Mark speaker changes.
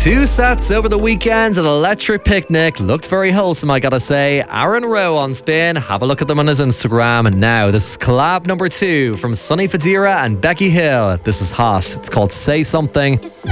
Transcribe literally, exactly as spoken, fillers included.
Speaker 1: Two sets over the weekend at Electric Picnic. Looked very wholesome, I gotta say. Aaron Rowe on Spin. Have a look at them on his Instagram. And now, this is collab number two from Sonny Fodera and Becky Hill. This is hot. It's called Say Something.